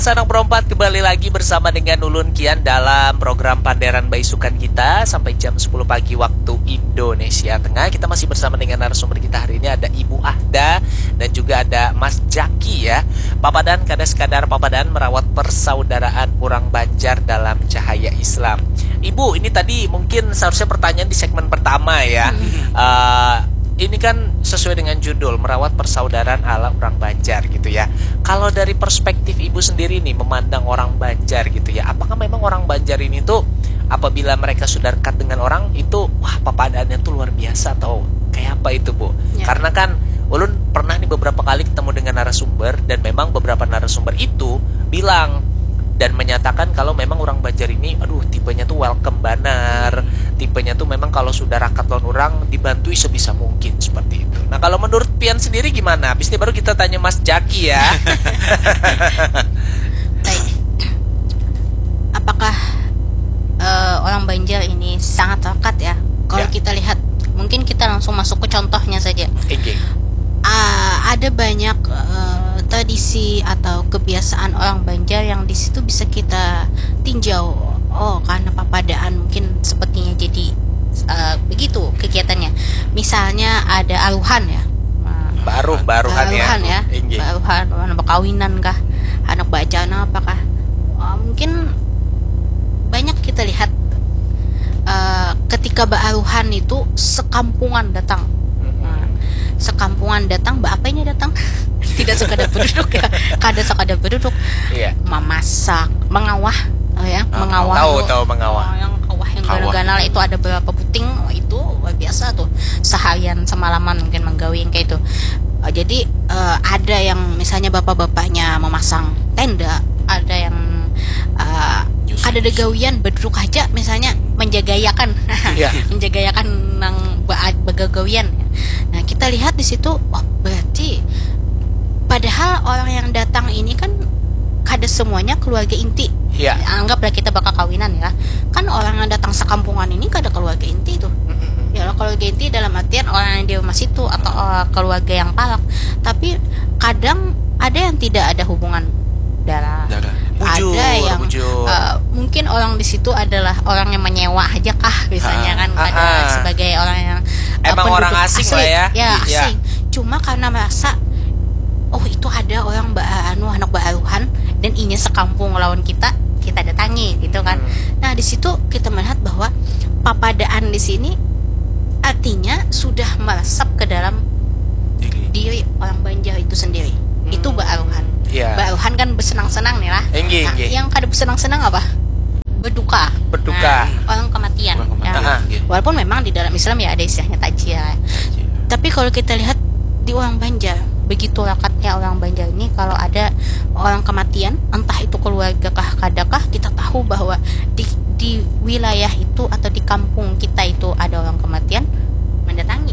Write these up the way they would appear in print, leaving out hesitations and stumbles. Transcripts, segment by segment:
Sanak Berempat kembali lagi bersama dengan Ulun Kian dalam program Panderan Baisukan kita sampai jam 10 pagi waktu Indonesia Tengah. Kita masih bersama dengan narasumber kita hari ini, ada Ibu Ahda dan juga ada Mas Jaki ya. Papadan kada sekadar papadan merawat persaudaraan orang Banjar dalam cahaya Islam. Ibu, ini tadi mungkin seharusnya pertanyaan di segmen pertama ya. Ini kan sesuai dengan judul, merawat persaudaraan ala orang Banjar gitu ya. Kalau dari perspektif Ibu sendiri nih memandang orang Banjar gitu ya, apakah memang orang Banjar ini tuh apabila mereka sudah dekat dengan orang itu, wah papadaannya tuh luar biasa atau kayak apa itu Bu? Ya. Karena kan Ulun pernah nih beberapa kali ketemu dengan narasumber dan memang beberapa narasumber itu bilang dan menyatakan kalau memang orang Banjar ini, aduh tipenya tuh welcome banar, tipenya tuh memang kalau sudah rakat lawan orang dibantui sebisa mungkin seperti itu. Nah kalau menurut Pian sendiri gimana? Habis ini baru kita tanya Mas Jaki ya. Baik. Apakah orang Banjar ini sangat rakat ya? Kalau kita lihat, mungkin kita langsung masuk ke contohnya saja. Ada banyak tradisi atau kebiasaan orang Banjar yang di situ bisa kita tinjau. Oh, karena papadaan mungkin sepertinya jadi begitu kegiatannya. Misalnya ada aruhan ya. Baruhan ya. Baruhan, anak kawinan kah? Anak bacaan apakah? Mungkin banyak kita lihat ketika baaruhan itu sekampungan datang. Sekampungan datang, apanya datang? Tidak sekadar berduduk ya, kada sekadar berduduk, memasak, mengawah, mengawah. Tahu mengawah. Yang kawah yang ganal-ganal itu ada berapa puting, itu biasa tuh seharian semalaman mungkin menggawi yang kayak itu. Jadi ada yang misalnya bapak-bapaknya memasang tenda, ada yang ada degawian berduduk aja misalnya menjagayakan, menjagayakan nang begagawian. Nah kita lihat di situ, oh berarti padahal orang yang datang ini kan kada semuanya keluarga inti. Anggaplah kita bakal kawinan ya, kan orang yang datang sekampungan ini kada keluarga inti tuh. Ya keluarga inti dalam artian orang yang di rumah situ atau keluarga yang palak. Tapi kadang ada yang tidak ada hubungan darah. Ada yang mungkin orang di situ adalah orang yang menyewa aja kah misalnya kan, sebagai orang yang emang orang asing asli, lah ya. Asing. Cuma karena merasa oh itu ada orang anak baaruhan dan inya sekampung lawan kita datangi gitu kan. Nah di situ kita melihat bahwa papadaan di sini artinya sudah meresap ke dalam diri orang Banjar itu sendiri. Itu baaruhan. Baaruhan kan bersenang-senang nih lah. Yang kada bersenang-senang apa? Berduka. Orang kematian. Walaupun memang di dalam Islam ya ada istilahnya takziah. Tapi kalau kita lihat di orang Banjar, begitu rakatnya orang Banjar ini, kalau ada orang kematian, entah itu keluarga kah kadakah, kita tahu bahwa di wilayah itu atau di kampung kita itu ada orang kematian, mendatangi.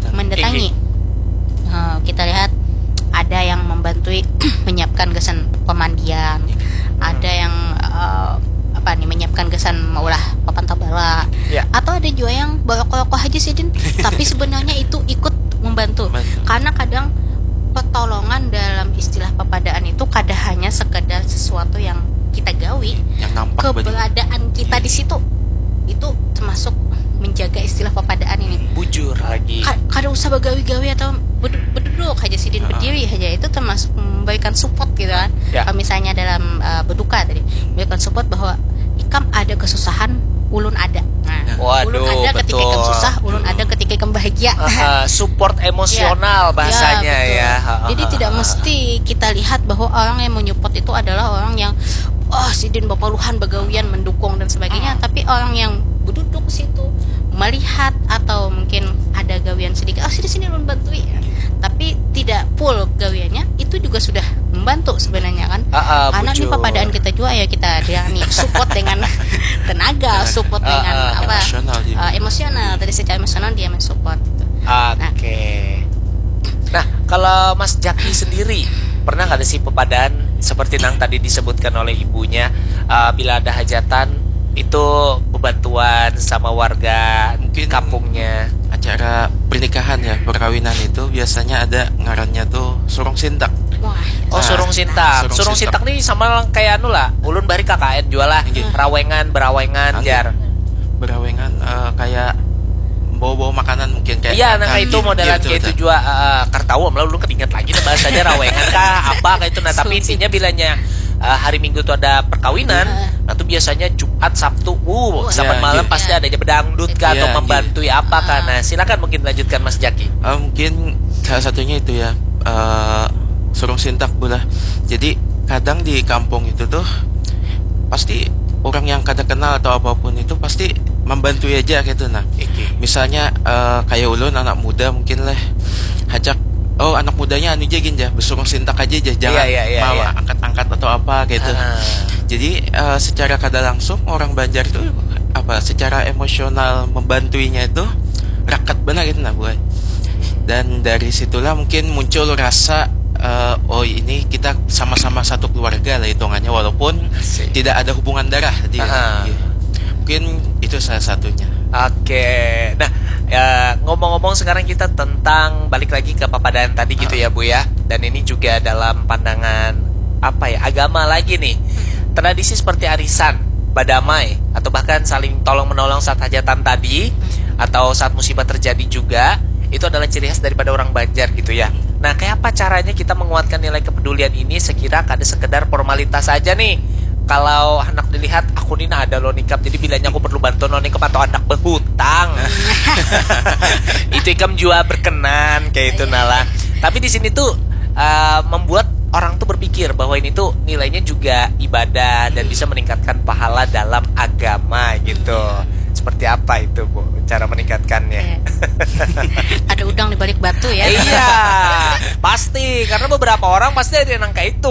Kita lihat ada yang membantui menyiapkan gesan pemandian, ada yang menyiapkan gesan maulah papan tabala, atau ada juga yang bawa kolok haji sidin tapi sebenarnya itu ikut membantu. Karena kadang pertolongan dalam istilah papadaan itu kada hanya sekedar sesuatu yang kita gawi, yang keberadaan kita di situ itu termasuk menjaga istilah papadaan ini. Bujur lagi. Kada usah begawi-gawi atau berduduk aja sidin berdiri aja, itu termasuk memberikan support gitu kan. Kalau misalnya dalam berduka tadi, memberikan support bahwa ikam ada kesusahan, ulun ada. Ulun ada ketika ikam susah, ulun ada ketika ikam bahagia. Support emosional bahasanya ya. Jadi tidak mesti kita lihat bahwa orang yang menyupport itu adalah orang yang sidin bapaluhan bagawian mendukung dan sebagainya, tapi orang yang duduk situ melihat atau mungkin ada gawian sedikit, sini ulun bantu ya. Tapi tidak full gawiannya, itu juga sudah membantu sebenarnya kan. Karena ini papadaan kita juga ya, kita nih support dengan tenaga, support dengan emosional. Tadi secara emosional dia mensupport gitu. Nah, kalau Mas Jaki sendiri pernah nggak ada sih pepadaan seperti yang tadi disebutkan oleh ibunya, bila ada hajatan itu bebantuan sama warga mungkin kampungnya, acara pernikahan ya, perkawinan itu biasanya ada ngarannya tuh surung sintak. Wah, Oh, surung sintak. Surung sintak nih sama kayak anu lah. Ulun bari KKN jual lah. Rawengan, berawengan, jar. Berawengan kayak bawa-bawa makanan mungkin kayak Iya, nah kayak itu modelan kayak itu juga kartawa malah ulun keinget lagi nah bahasanya rawengan kah apa kayak itu. Nah, tapi intinya bilanya hari Minggu tuh ada perkawinan, nah tuh biasanya Jumat, Sabtu, sampai malam gitu. pasti ada aja bedangdut kah atau Iya, membantu ya apa kan. Nah, silakan mungkin lanjutkan Mas Jaki. Mungkin salah satunya itu ya, surung sintak pula. Jadi kadang di kampung itu tuh pasti orang yang kada kenal atau apapun itu pasti membantu aja gitu. Nah, misalnya kayak ulun anak muda mungkin lah hajak, anak mudanya anu aja gini ya, bersurung sintak aja jangan mau angkat-angkat atau apa gitu. Jadi secara kada langsung orang Banjar itu secara emosional membantuinya itu rakat benar gitu nah buat. Dan dari situlah mungkin muncul rasa ini kita sama-sama satu keluarga lah hitungannya walaupun tidak ada hubungan darah tadi. Mungkin itu salah satunya. Oke. Nah, ngomong-ngomong sekarang kita tentang balik lagi ke papadan tadi gitu ya Bu ya. Dan ini juga dalam pandangan agama lagi nih. Tradisi seperti arisan, badamai, atau bahkan saling tolong menolong saat hajatan tadi atau saat musibah terjadi juga, itu adalah ciri khas daripada orang Banjar gitu ya. Nah, kayak apa caranya kita menguatkan nilai kepedulian ini sekira kada sekedar formalitas saja nih. Kalau anak dilihat aku ini ada lo nikap, jadi bilangnya aku perlu bantuan lo nikap atau anak berhutang. Itu ikam jua berkenan kayak itu Nala. Tapi di sini tuh membuat orang tuh berpikir bahwa ini tuh nilainya juga ibadah dan bisa meningkatkan pahala dalam agama gitu. Seperti apa itu Bu cara meningkatkannya? Ada udang di balik batu ya. Iya, pasti karena beberapa orang pasti ada yang nangka itu.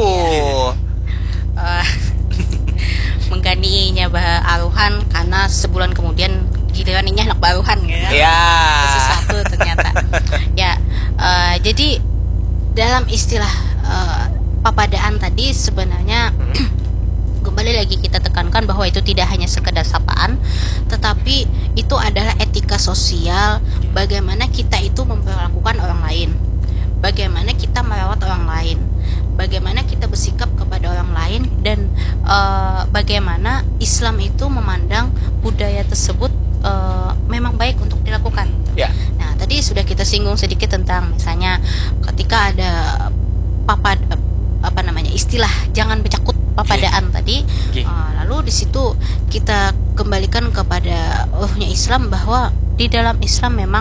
Menggantinya bah aruhan karena sebulan kemudian gilirannya anak baruhan ya. Iya. Sesuatu ternyata. Ya, jadi dalam istilah papadaan tadi sebenarnya kembali lagi kita tekankan bahwa itu tidak hanya sekedar sapaan, tetapi itu adalah etika sosial, bagaimana kita itu memperlakukan orang lain, bagaimana kita merawat orang lain, bagaimana kita bersikap kepada orang lain, dan bagaimana Islam itu memandang budaya tersebut memang baik untuk dilakukan. Ya. Nah, tadi sudah kita singgung sedikit tentang misalnya ketika ada istilah jangan bercakut papadaan tadi. Lalu di situ kita kembalikan kepada ruhnya Islam bahwa di dalam Islam memang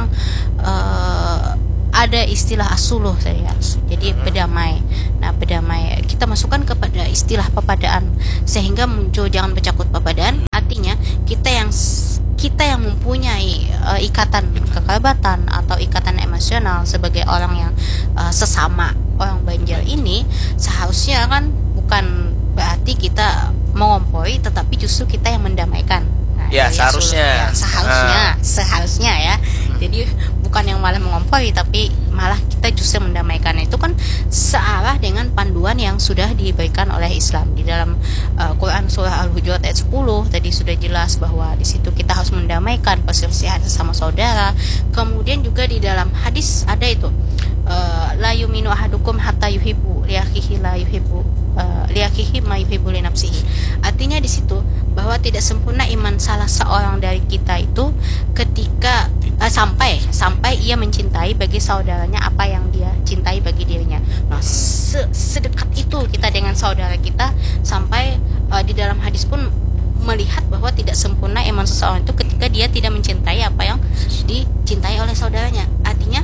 ada istilah asuluh saya. Jadi berdamai. Nah, berdamai kita masukkan kepada istilah papadaan sehingga muncul jangan bercakut papadaan. Artinya kita yang mempunyai ikatan kekerabatan atau ikatan emosional sebagai orang yang sesama orang Banjar ini seharusnya kan bukan berarti kita mengompori, tetapi justru kita yang mendamaikan. Nah, ya seharusnya. Seharusnya ya. Jadi bukan yang malah mengompori, tapi malah kita justru mendamaikan. Itu kan searah dengan panduan yang sudah diberikan oleh Islam di dalam Quran surah Al-Hujurat ayat 10 tadi sudah jelas bahwa di situ kita harus mendamaikan perselisihan sesama saudara. Kemudian juga di dalam hadis ada itu la yuminu ahadukum hatta yuhibbu liakhihi la yuhibbu liakhihi ma yuhibbu li nafsihi. Artinya di situ bahwa tidak sempurna iman salah seorang dari kita itu ketika sampai ia mencintai bagi saudaranya apa yang dia cintai bagi dirinya. Nah, sedekat itu kita dengan saudara kita sampai di dalam hadis pun melihat bahwa tidak sempurna iman seseorang itu ketika dia tidak mencintai apa yang dicintai oleh saudaranya. Artinya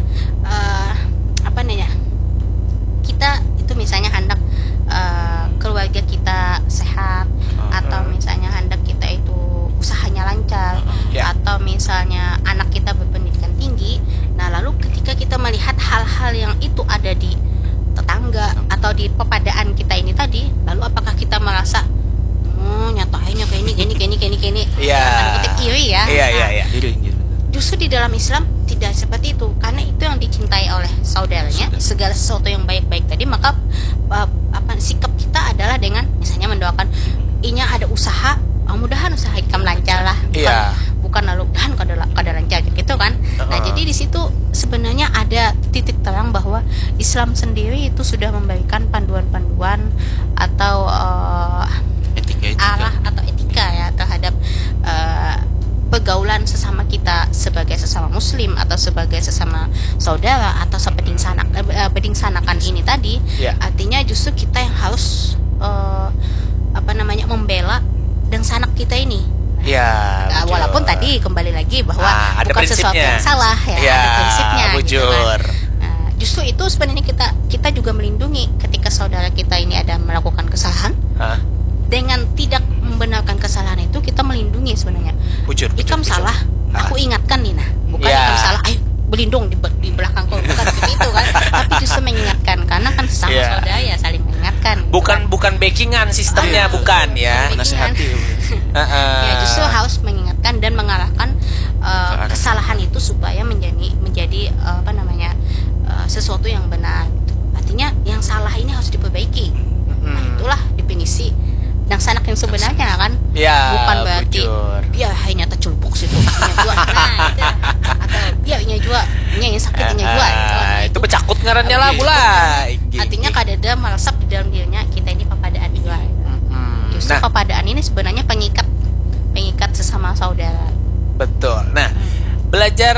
kita itu misalnya hendak keluarga kita sehat, atau misalnya hendak kita itu usahanya lancar, atau misalnya anak kita berpendidikan tinggi. Nah, lalu ketika kita melihat hal-hal yang itu ada di tetangga atau di pepadaan kita ini tadi, lalu apakah kita merasa nyatanya kayak ini iri ya? Iya. Justru di dalam Islam tidak seperti itu, karena itu yang dicintai oleh saudaranya, segala sesuatu yang baik-baik tadi, maka sikap kita adalah dengan misalnya mendoakan inya ada usaha, mudahan usaha ikam lancar lah, bukan lalu mudahan kada lancar gitu kan. Nah, jadi di situ sebenarnya Islam sendiri itu sudah memberikan panduan-panduan atau Etika-etika. arah atau etika ya terhadap pergaulan sesama kita sebagai sesama muslim atau sebagai sesama saudara atau sebeding-sanakan ini tadi. Ya. Artinya justru kita yang harus membela dan sanak kita ini. Ya, bujur. Walaupun tadi kembali lagi bahwa Ada bukan sesuatu prinsipnya. yang salah ya, Ya, ada prinsipnya gitu bujur. kan. Nah, justru itu sebenarnya kita juga melindungi ketika saudara kita ini ada melakukan kesalahan. Hah? Dengan tidak membenarkan kesalahan itu kita melindungi sebenarnya. Bujur. Ikam salah, aku ingatkan Nina. Bukan Ya. Ikam salah, ayo berlindung di belakang kau, bukan begitu kan. Tapi justru mengingatkan karena kan sesama Ya. saudara ya saling mengingatkan. gitu kan. Bukan backingan sistemnya, bukan ya. Menasihati. Ya justru harus mengingatkan dan mengarahkan kesalahan itu supaya menjadi sesuatu yang benar. Artinya yang salah ini harus diperbaiki. Nah, itulah definisi dan sanak yang sebenarnya kan. Ya, Bukan berarti bujur. dia hanya tercelupuk situ nya juga. Nah, itu. Atau dia nya juga yang sakitnya juga. gitu. Nah, Itu pecakut ngarannya lah mulai. Artinya kadada meresap di dalam dirinya kita ini papadaan juga. Justru Nah, papadaan ini sebenarnya pengikat sesama saudara. betul. Nah, belajar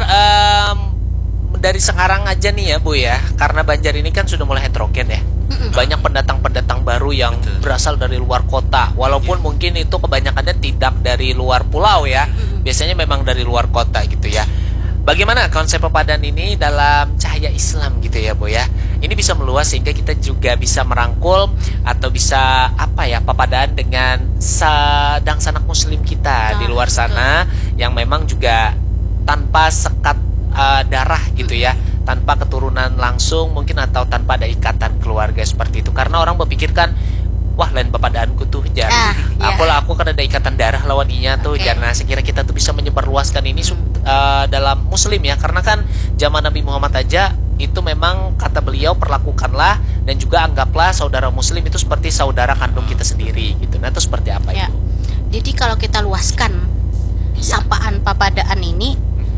dari sekarang aja nih ya Bu ya, karena Banjar ini kan sudah mulai heterogen ya. Banyak pendatang-pendatang baru yang Betul. berasal dari luar kota. Walaupun mungkin itu kebanyakannya tidak dari luar pulau ya. Biasanya memang dari luar kota gitu ya. Bagaimana konsep pepadaan ini dalam cahaya Islam gitu ya Bu ya. Ini bisa meluas sehingga kita juga bisa merangkul atau bisa pepadaan dengan sedang sanak muslim kita di luar sana yang memang juga tanpa sekat darah gitu ya, tanpa keturunan langsung mungkin atau tanpa ada ikatan keluarga seperti itu. Karena orang berpikirkan wah lain papadaanku tuh jar. Iya. Aku kan ada ikatan darah lawan inya tuh Oke. jangan. Saya kira kita tuh bisa menyebarluaskan ini dalam muslim ya, karena kan zaman Nabi Muhammad aja itu memang kata beliau perlakukanlah dan juga anggaplah saudara muslim itu seperti saudara kandung kita sendiri gitu. Nah, itu seperti apa Ya. itu? Jadi kalau kita luaskan sapaan papadaan ini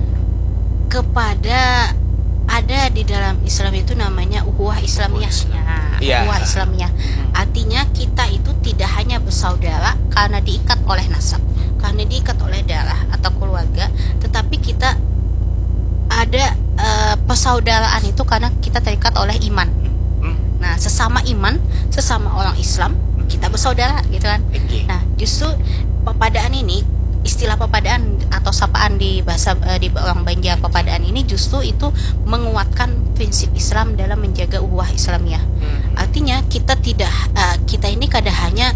kepada ada di dalam Islam itu namanya ukhuwah Islamiyah. Ya, Iya. ukhuwah Islamiyah. Artinya kita itu tidak hanya bersaudara karena diikat oleh nasab, karena diikat oleh darah atau keluarga, tetapi kita ada persaudaraan itu karena kita terikat oleh iman. Nah, sesama iman, sesama orang Islam, kita bersaudara gitu kan. Oke. Nah, justru papadaan ini, istilah papadaan atau sapaan di bahasa di orang Banjar, papadaan ini justru itu menguatkan prinsip Islam dalam menjaga ukhuwah Islamiyah. Artinya kita ini kadang hanya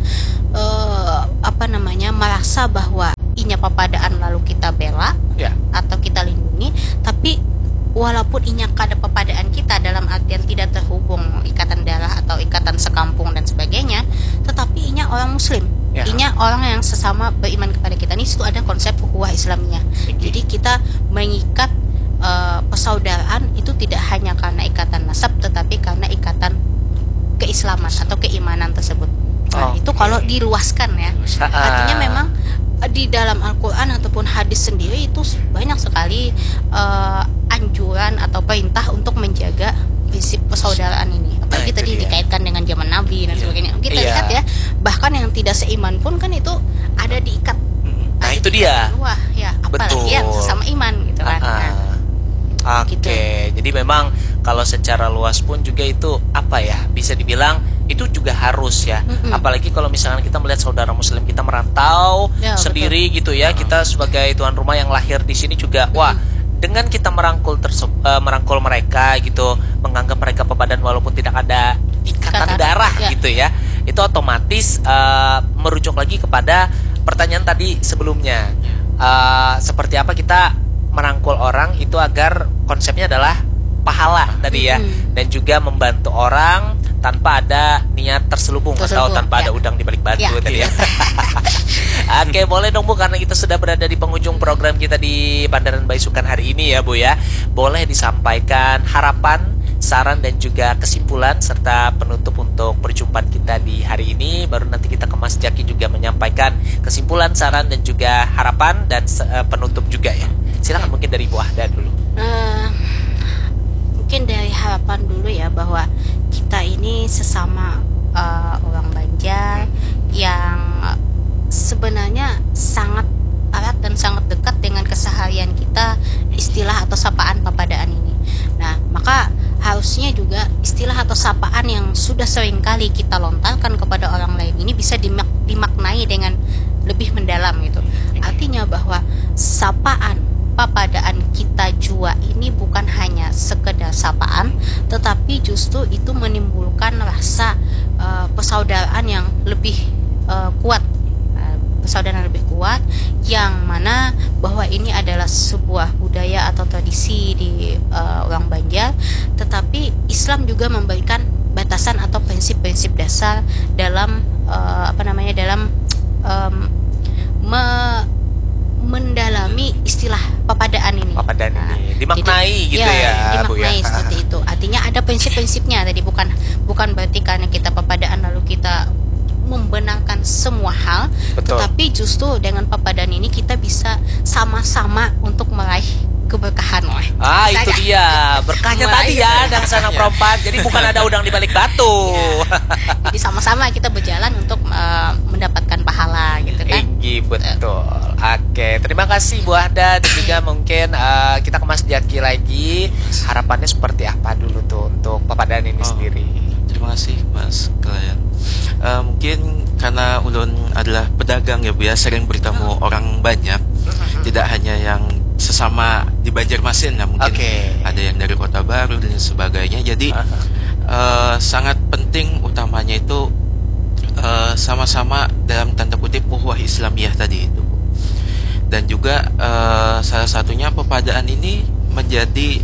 merasa bahwa inya papadaan lalu kita bela Ya. atau kita lindungi, tapi walaupun inya kada papadaan kita dalam artian tidak terhubung ikatan darah atau ikatan sekampung dan sebagainya, tetapi inya orang muslim. Ya. Inya orang yang sesama beriman kepada kita. Ini situ ada konsep ukhuwah Islamiyah. Jadi kita mengikat persaudaraan itu tidak hanya karena ikatan nasab, tetapi karena ikatan keislaman atau keimanan tersebut. Nah, itu kalau diluaskan ya. Artinya memang di dalam Al-Quran ataupun hadis sendiri itu banyak sekali anjuran atau perintah untuk menjaga prinsip persaudaraan ini. Apalagi Nah, itu tadi dia. dikaitkan dengan zaman Nabi dan sebagainya. Kita Iya. lihat ya, bahkan yang tidak seiman pun kan itu ada diikat. Nah, Ada itu diikat. dia. Wah, ya apalagi Betul. yang sesama iman gitu kan. Nah, Oke, gitu. jadi memang kalau secara luas pun juga itu bisa dibilang itu juga harus ya. Apalagi kalau misalkan kita melihat saudara muslim kita merantau Ya, sendiri gitu ya. Kita sebagai tuan rumah yang lahir di sini juga wah, dengan kita merangkul mereka gitu, menganggap mereka pepadan walaupun tidak ada ikatan Ikatan, darah ya. gitu ya. Itu otomatis merujuk lagi kepada pertanyaan tadi sebelumnya. Seperti apa kita merangkul orang itu agar konsepnya adalah pahala tadi ya, dan juga membantu orang tanpa ada niat terselubung atau tanpa ada udang di balik batu tadi ya. Oke, boleh dong Bu, karena kita sudah berada di penghujung program kita di Bandaran Baisukan hari ini ya Bu ya. Boleh disampaikan harapan, saran dan juga kesimpulan serta penutup untuk perjumpaan kita di hari ini. Baru nanti kita ke Mas Jaki juga menyampaikan kesimpulan, saran dan juga harapan dan penutup juga ya. Silakan mungkin dari Bu Ahda dulu. mungkin dari harapan dulu ya, bahwa kita ini sesama orang Banjar yang sebenarnya sangat erat dan sangat dekat dengan keseharian kita, istilah atau sapaan papadaan ini. Nah, maka harusnya juga istilah atau sapaan yang sudah sering kali kita lontarkan kepada orang lain ini bisa dimaknai dengan lebih mendalam gitu. Artinya bahwa sapaan papadaan kita jua ini bukan hanya sekedar sapaan, tetapi justru itu menimbulkan rasa persaudaraan yang lebih kuat, persaudaraan lebih kuat, yang mana bahwa ini adalah sebuah budaya atau tradisi di orang Banjar, tetapi Islam juga memberikan batasan atau prinsip-prinsip dasar dalam dalam mendalami istilah papadaan ini. Papadaan ini dimaknai gitu ya, Bu ya. Dimaknai seperti itu. Artinya ada prinsip-prinsipnya. Tadi bukan berarti karena kita papadaan lalu kita membenarkan semua hal, Betul. tetapi justru dengan papadaan ini kita bisa sama-sama untuk meraih keberkahan. Ah, itu dia berkahnya tadi ya, dan sana perempat. Jadi bukan ada udang di balik batu. Jadi sama-sama kita berjalan untuk mendapatkan pahala gitu kan. Betul. Oke, terima kasih Bu Ahda, dan juga mungkin kita ke Mas Jaki lagi. Harapannya seperti apa dulu tuh untuk papadaan ini sendiri? Terima kasih Mas Klien. Mungkin karena ulun adalah pedagang ya Bu ya, sering bertemu orang banyak, tidak hanya yang sesama di Banjarmasin, nah mungkin ada yang dari Kota Baru dan sebagainya. Jadi sangat penting utamanya itu sama-sama dalam tanda kutip ukhuwah Islamiyah tadi itu. Dan juga salah satunya papadaan ini menjadi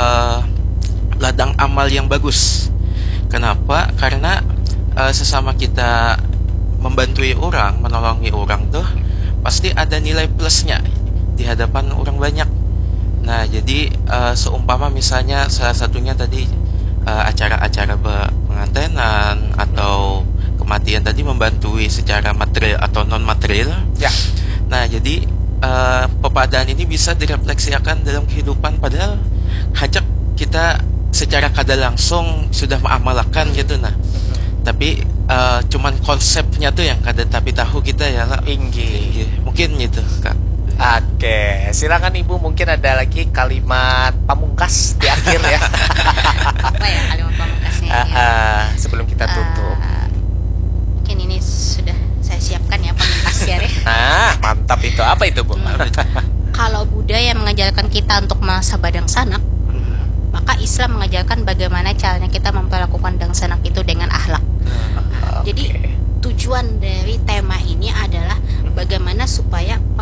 ladang amal yang bagus. Kenapa? Karena sesama kita membantui orang, menolongi orang tuh pasti ada nilai plusnya di hadapan orang banyak. Nah, jadi seumpama misalnya salah satunya tadi acara-acara pengantenan atau kematian tadi membantui secara material atau non material. Ya. Nah, jadi pepadaan ini bisa direfleksikan dalam kehidupan, padahal hajak kita secara kada langsung sudah mengamalkan gitu. Nah, tapi cuman konsepnya tuh yang kada tapi tahu kita ya lah. Mungkin gitu Kak. Oke, silakan Ibu, mungkin ada lagi kalimat pamungkas di akhir ya. Apa ya kalimat pamungkasnya? Sebelum kita tutup. Mungkin ini sudah saya siapkan ya pamungkasnya deh. Nah, mantap itu. Apa itu Bu? Kalau budaya mengajarkan kita untuk merasa badang sanak, maka Islam mengajarkan bagaimana caranya kita memperlakukan dang sanak itu dengan akhlak. Jadi tujuan dari tema ini adalah bagaimana supaya